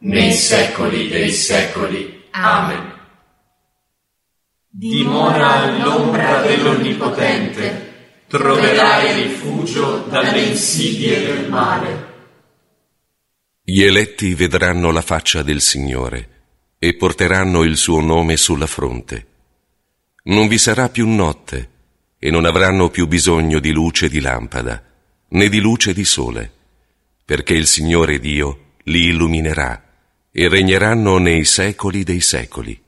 nei secoli dei secoli. Amen. Dimora all'ombra dell'Onnipotente, troverai rifugio dalle insidie del male. Gli eletti vedranno la faccia del Signore e porteranno il suo nome sulla fronte. Non vi sarà più notte e non avranno più bisogno di luce di lampada, né di luce di sole, perché il Signore Dio li illuminerà e regneranno nei secoli dei secoli.